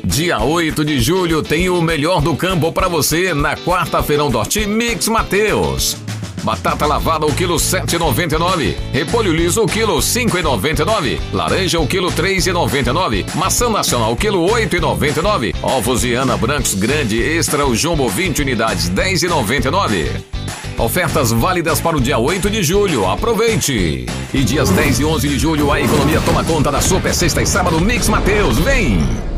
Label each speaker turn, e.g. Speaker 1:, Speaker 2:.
Speaker 1: Dia 8 de julho tem o melhor do campo para você na quarta-feirão do Horti Mix Mateus. Batata lavada o quilo 7,99. Repolho liso o quilo 5,99. Laranja o quilo 3,99. Maçã nacional o quilo 8,99. Ovos Viana brancos grande extra o jumbo 20 unidades 10,99. Ofertas válidas para o dia 8 de julho. Aproveite! E dias 10 e 11 de julho a economia toma conta da Super Sexta e Sábado Mix Mateus. Vem!